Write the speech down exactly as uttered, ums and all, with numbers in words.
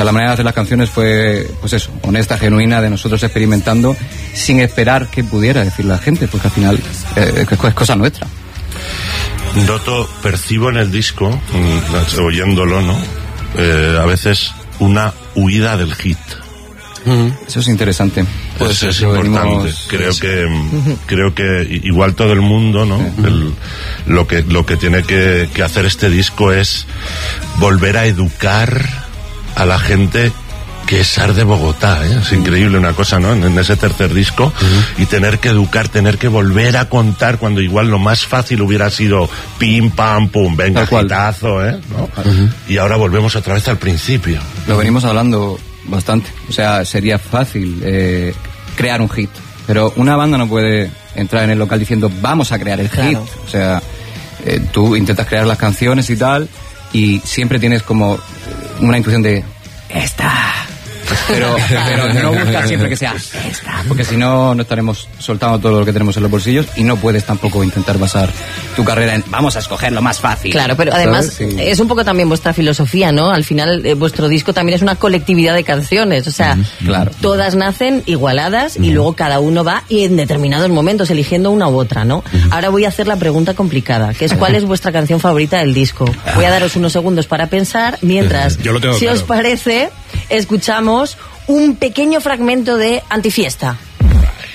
sea, la manera de hacer las canciones fue, pues eso, honesta, genuina, de nosotros experimentando sin esperar que pudiera decir la gente, porque al final eh, es cosa nuestra. Noto, percibo en el disco, oyéndolo, ¿no? Eh, a veces una huida del hit. Uh-huh. Eso es interesante. Pues eso es importante. Venimos... Creo sí. que uh-huh. creo que igual todo el mundo, ¿no? Uh-huh. El, lo que lo que tiene que, que hacer este disco es volver a educar a la gente que es Sar de Bogotá, ¿eh? Es increíble una cosa, ¿no? En, en ese tercer disco, uh-huh. y tener que educar, tener que volver a contar cuando igual lo más fácil hubiera sido pim, pam, pum, venga, hitazo, ¿eh? ¿No? Uh-huh. Y ahora volvemos otra vez al principio. Lo venimos hablando bastante, o sea, sería fácil eh, crear un hit, pero una banda no puede entrar en el local diciendo vamos a crear el claro. hit, o sea, eh, tú intentas crear las canciones y tal, y siempre tienes como una intuición de esta, pero, pero no buscas siempre que sea esta, porque si no, no estaremos soltando todo lo que tenemos en los bolsillos, y no puedes tampoco intentar basar tu carrera en vamos a escoger lo más fácil. Claro, pero además sí. es un poco también vuestra filosofía, ¿no? Al final, eh, vuestro disco también es una colectividad de canciones, o sea, mm, claro. todas nacen igualadas mm. y luego cada uno va y en determinados momentos eligiendo una u otra, ¿no? Mm. Ahora voy a hacer la pregunta complicada, que es ¿cuál es vuestra canción favorita del disco? Voy a daros unos segundos para pensar, mientras, Yo lo tengo si claro. os parece, escuchamos un pequeño fragmento de Antifiesta.